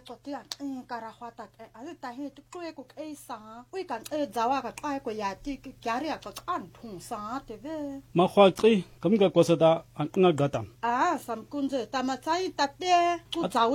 ตัวที่การะขวาตัดอะไรแต่เห็นตุ๊กตัวกูสาอุ้ยกันจะว่ากับไอ้กูอยากที่แกเรียกก็อันถุงสาเตเวมาควาจีก็มีก็สดาอันงากตัมสำกุญเจแต่มาใจตัดเด้กูจะ